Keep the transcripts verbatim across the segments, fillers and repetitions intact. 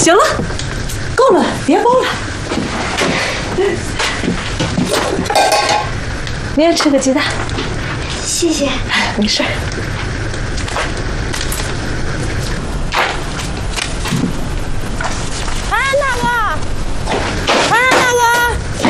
行了，够了，别包了。你也吃个鸡蛋。 谢谢。 没事。 唐然大哥，唐然大哥，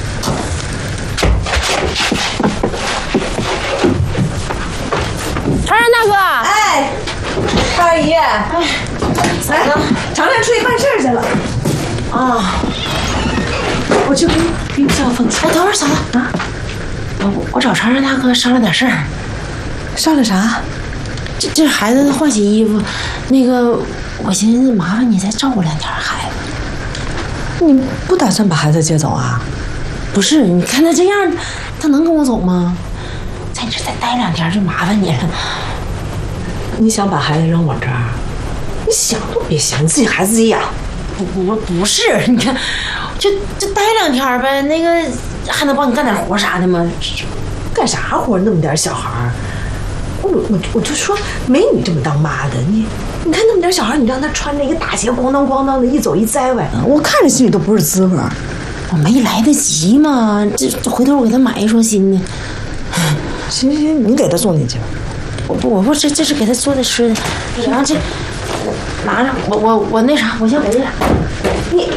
唐然大哥。 哎，二姨，哎，来，常常出去办事去了。 啊， 我去给你给你叫风去。 哎，等会儿嫂子啊，我我找常然大哥商量点事儿。 商量啥？ 这这孩子换洗衣服，那个我寻思麻烦你再照顾两天孩子。 你不打算把孩子接走啊？ 不是，你看他这样，他能跟我走吗？在这再待两天就麻烦你了。 你想把孩子扔我这儿？你想都别想，你自己孩子自己养。 不不不是，你看，就就待两天呗。那个还能帮你干点活啥的吗？ 干啥活？那么点小孩儿，我我我就说没你这么当妈的。你你看那么点小孩，你让他穿那个大鞋咣当咣当的，一走一栽歪，我看着心里都不是滋味。 我没来得及嘛，这这回头我给他买一双新的。 行行行，你给他送进去吧。 我不我不这这是给他做的吃的，然后这拿着我我我那啥，我先回去。 你